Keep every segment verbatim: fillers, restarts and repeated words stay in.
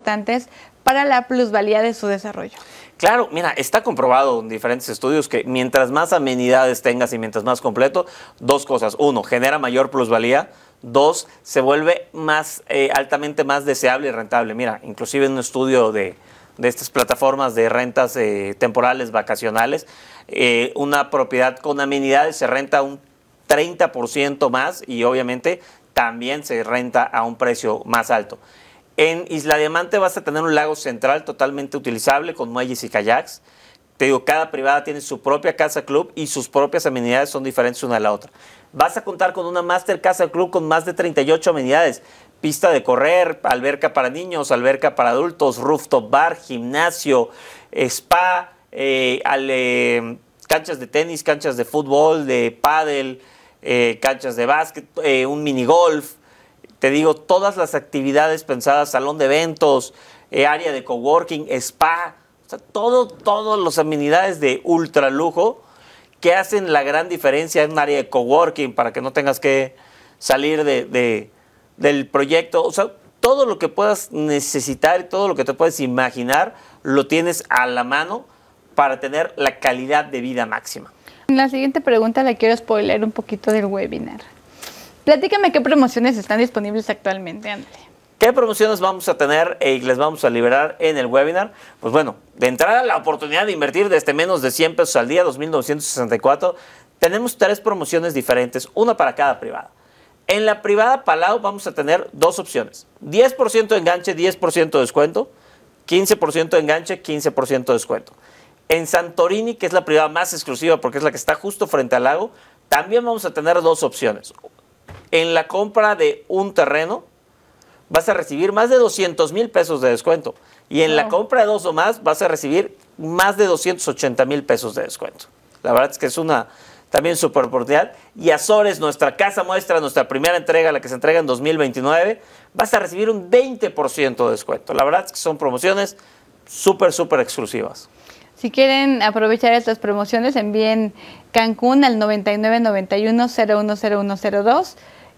importantes para la plusvalía de su desarrollo. Claro, mira, está comprobado en diferentes estudios que mientras más amenidades tengas y mientras más completo, dos cosas. Uno, genera mayor plusvalía. Dos, se vuelve más eh, altamente más deseable y rentable. Mira, inclusive en un estudio de, de estas plataformas de rentas eh, temporales, vacacionales, eh, una propiedad con amenidades se renta un treinta por ciento más y obviamente también se renta a un precio más alto. En Isla Diamante vas a tener un lago central totalmente utilizable con muelles y kayaks. Te digo, cada privada tiene su propia casa club y sus propias amenidades son diferentes una de la otra. Vas a contar con una Master Casa Club con más de treinta y ocho amenidades. Pista de correr, alberca para niños, alberca para adultos, rooftop bar, gimnasio, spa, eh, al, eh, canchas de tenis, canchas de fútbol, de pádel, eh, canchas de básquet, eh, un minigolf. Te digo, todas las actividades pensadas, salón de eventos, eh, área de coworking, spa, o sea, todo, todas las amenidades de ultra lujo que hacen la gran diferencia en un área de coworking para que no tengas que salir de, de, del proyecto. O sea, todo lo que puedas necesitar y todo lo que te puedes imaginar lo tienes a la mano para tener la calidad de vida máxima. En la siguiente pregunta le quiero spoiler un poquito del webinar. Platícame qué promociones están disponibles actualmente, ándale. ¿Qué promociones vamos a tener y les vamos a liberar en el webinar? Pues bueno, de entrada la oportunidad de invertir desde menos de cien pesos al día, dos mil novecientos sesenta y cuatro. Tenemos tres promociones diferentes, una para cada privada. En la privada Palau vamos a tener dos opciones. diez por ciento de enganche, diez por ciento de descuento. quince por ciento de enganche, quince por ciento de descuento. En Santorini, que es la privada más exclusiva porque es la que está justo frente al lago, también vamos a tener dos opciones. En la compra de un terreno, vas a recibir más de doscientos mil pesos de descuento. Y en wow. la compra de dos o más, vas a recibir más de doscientos ochenta mil pesos de descuento. La verdad es que es una también súper oportunidad. Y Azores, nuestra casa muestra, nuestra primera entrega, la que se entrega en dos mil veintinueve, vas a recibir un veinte por ciento de descuento. La verdad es que son promociones súper, súper exclusivas. Si quieren aprovechar estas promociones, envíen Cancún al noventa y nueve noventa y uno cero uno cero uno cero dos.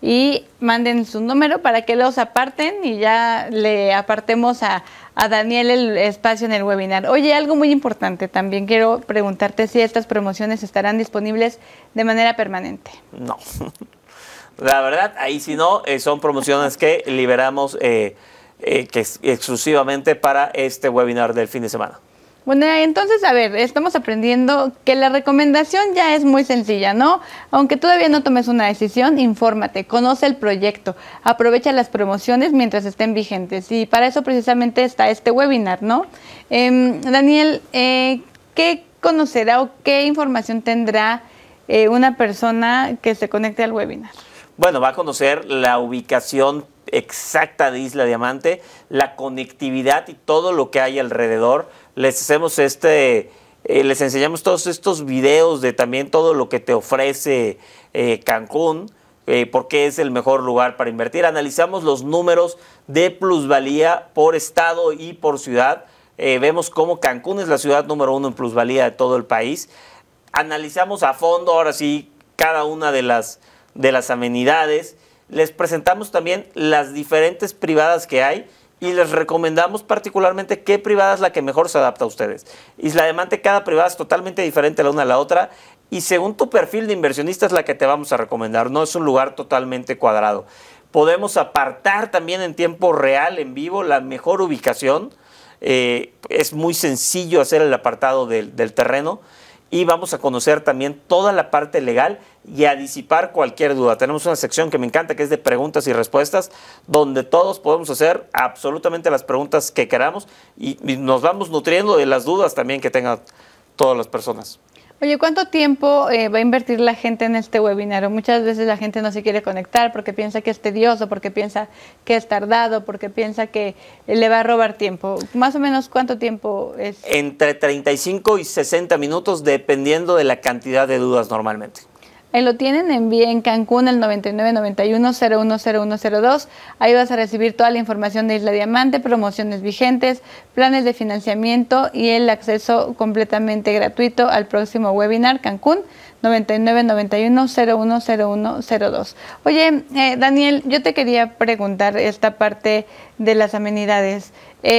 Y manden su número para que los aparten y ya le apartemos a, a Daniel el espacio en el webinar. Oye, algo muy importante, también quiero preguntarte si estas promociones estarán disponibles de manera permanente. No, la verdad, ahí sí no, eh, son promociones que liberamos eh, eh, que es exclusivamente para este webinar del fin de semana. Bueno, entonces, a ver, estamos aprendiendo que la recomendación ya es muy sencilla, ¿no? Aunque todavía no tomes una decisión, infórmate, conoce el proyecto, aprovecha las promociones mientras estén vigentes. Y para eso precisamente está este webinar, ¿no? Eh, Daniel, eh, ¿qué conocerá o qué información tendrá eh, una persona que se conecte al webinar? Bueno, va a conocer la ubicación exacta de Isla Diamante, la conectividad y todo lo que hay alrededor. Les hacemos este, eh, les enseñamos todos estos videos de también todo lo que te ofrece eh, Cancún, eh, por qué es el mejor lugar para invertir. Analizamos los números de plusvalía por estado y por ciudad. Eh, vemos cómo Cancún es la ciudad número uno en plusvalía de todo el país. Analizamos a fondo, ahora sí, cada una de las, de las amenidades. Les presentamos también las diferentes privadas que hay y les recomendamos particularmente qué privada es la que mejor se adapta a ustedes. Isla Diamante, cada privada es totalmente diferente la una a la otra y según tu perfil de inversionista es la que te vamos a recomendar. No es un lugar totalmente cuadrado. Podemos apartar también en tiempo real, en vivo, la mejor ubicación. Eh, es muy sencillo hacer el apartado del, del terreno. Y vamos a conocer también toda la parte legal y a disipar cualquier duda. Tenemos una sección que me encanta, que es de preguntas y respuestas, donde todos podemos hacer absolutamente las preguntas que queramos y, y nos vamos nutriendo de las dudas también que tengan todas las personas. Oye, ¿cuánto tiempo eh, va a invertir la gente en este webinar? Muchas veces la gente no se quiere conectar porque piensa que es tedioso, porque piensa que es tardado, porque piensa que le va a robar tiempo. Más o menos, ¿cuánto tiempo es? Entre treinta y cinco y sesenta minutos, dependiendo de la cantidad de dudas normalmente. Ahí lo tienen, envíen Cancún el noventa y nueve noventa y uno cero uno cero uno cero dos. Ahí vas a recibir toda la información de Isla Diamante, promociones vigentes, planes de financiamiento y el acceso completamente gratuito al próximo webinar Cancún noventa y nueve noventa y uno cero uno cero uno cero dos. Oye, eh, Daniel, yo te quería preguntar esta parte de las amenidades. Eh,